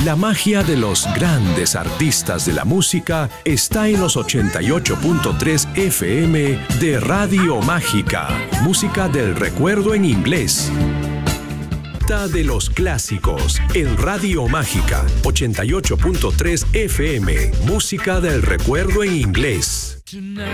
La magia de los grandes artistas de la música está en los 88.3 FM de Radio Mágica. Música del recuerdo en inglés. De los clásicos en Radio Mágica 88.3 FM. Música del recuerdo en inglés. Tonight.